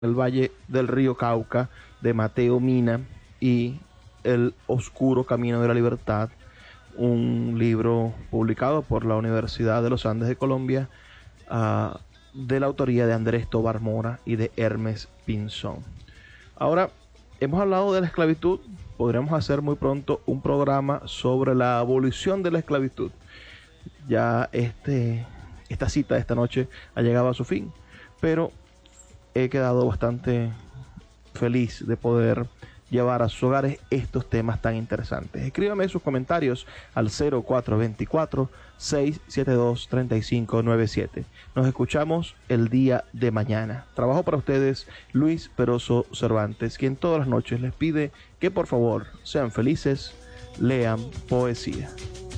El Valle del Río Cauca de Mateo Mina y El Oscuro Camino de la Libertad, un libro publicado por la Universidad de los Andes de Colombia, de la autoría de Andrés Tobar Mora y de Hermes Pinzón. Ahora, hemos hablado de la esclavitud. Podremos hacer muy pronto un programa sobre la abolición de la esclavitud. Ya esta cita de esta noche ha llegado a su fin, pero he quedado bastante feliz de poder llevar a sus hogares estos temas tan interesantes. Escríbame sus comentarios al 0424-672-3597. Nos escuchamos el día de mañana. Trabajo para ustedes Luis Peroso Cervantes, quien todas las noches les pide que por favor sean felices, lean poesía.